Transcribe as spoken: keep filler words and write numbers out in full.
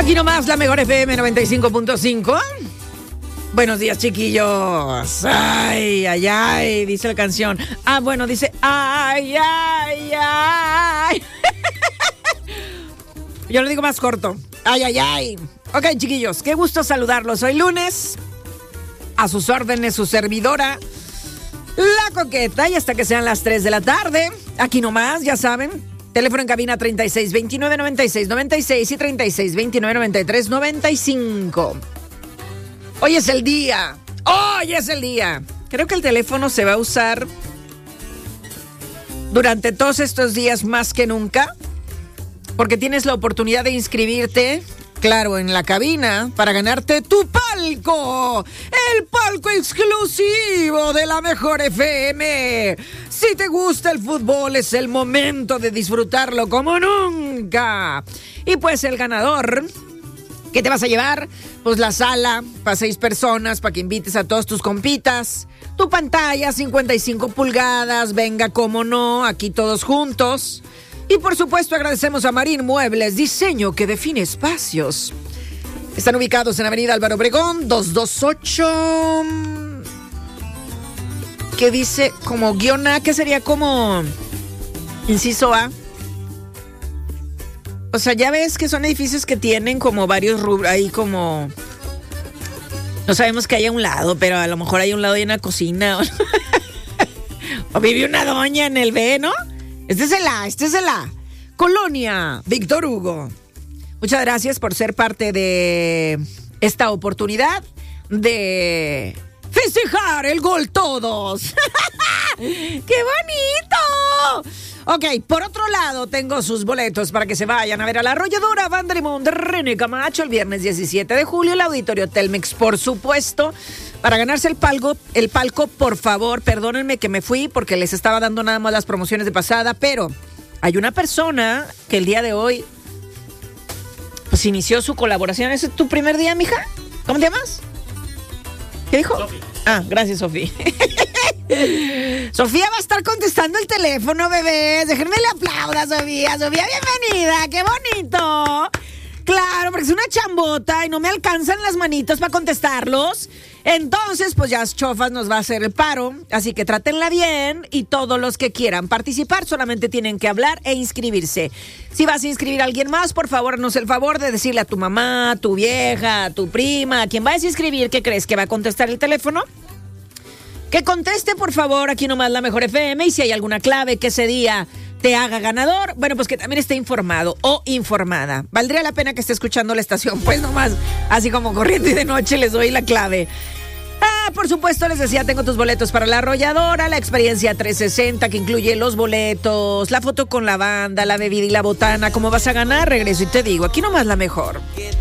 Aquí nomás la mejor F M noventa y cinco punto cinco. Buenos días, chiquillos. Ay, ay, ay, dice la canción. Ah, bueno, dice ay, ay, ay. Yo lo digo más corto. Ay, ay, ay. Ok, chiquillos, qué gusto saludarlos. Hoy lunes, a sus órdenes, su servidora, la coqueta, y hasta que sean las tres de la tarde. Aquí nomás, ya saben. Teléfono en cabina treinta y seis veintinueve noventa y seis noventa y seis y treinta y seis veintinueve noventa y tres noventa y cinco. Hoy es el día. Hoy es el día. Creo que el teléfono se va a usar durante todos estos días más que nunca, porque tienes la oportunidad de inscribirte, claro, en la cabina para ganarte tu palco. El palco exclusivo de la mejor F M. Si te gusta el fútbol, es el momento de disfrutarlo como nunca. Y pues el ganador, ¿qué te vas a llevar? Pues la sala para seis personas, para que invites a todos tus compitas. Tu pantalla cincuenta y cinco pulgadas, venga, cómo no, aquí todos juntos. Y por supuesto agradecemos a Marín Muebles, diseño que define espacios. Están ubicados en Avenida Álvaro Obregón, doscientos veintiocho. ¿Qué dice? Como guión A, ¿qué sería como inciso A? O sea, ya ves que son edificios que tienen como varios rubros, ahí como... No sabemos que hay a un lado, pero a lo mejor hay a un lado y una cocina. O, o vive una doña en el B, ¿no? Este es el A, este es el A. Colonia Víctor Hugo. Muchas gracias por ser parte de esta oportunidad de festejar el gol todos. ¡Qué bonito! Ok, por otro lado, tengo sus boletos para que se vayan a ver a la arrolladora Banda Limón de René Camacho el viernes diecisiete de julio, el Auditorio Telmex, por supuesto. Para ganarse el palco, el palco, por favor, perdónenme que me fui porque les estaba dando nada más las promociones de pasada, pero hay una persona que el día de hoy pues inició su colaboración. ¿Ese es tu primer día, mija? ¿Cómo te llamas? ¿Qué dijo? Sofi. Ah, gracias, Sofía. Sofía va a estar contestando el teléfono, bebés. Déjenme le aplauda, Sofía. Sofía, bienvenida. ¡Qué bonito! Claro, porque es una chambota y no me alcanzan las manitos para contestarlos. Entonces, pues ya Chofas nos va a hacer el paro. Así que trátenla bien y todos los que quieran participar solamente tienen que hablar e inscribirse. Si vas a inscribir a alguien más, por favor, haznos el favor de decirle a tu mamá, a tu vieja, a tu prima, a quien vayas a inscribir, ¿qué crees? ¿Que va a contestar el teléfono? Que conteste, por favor, aquí nomás la mejor F M. Y si hay alguna clave que ese día te haga ganador, bueno, pues que también esté informado o informada. Valdría la pena que esté escuchando la estación, pues nomás, así como corriendo y de noche les doy la clave. Ah, por supuesto, les decía, tengo tus boletos para la arrolladora, la experiencia trescientos sesenta que incluye los boletos, la foto con la banda, la bebida y la botana. ¿Cómo vas a ganar? Regreso y te digo, aquí nomás la mejor.